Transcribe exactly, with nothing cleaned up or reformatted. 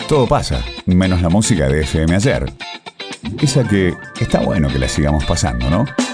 Todo pasa, menos la música de F M Ayer. Esa que está bueno que la sigamos pasando, ¿no?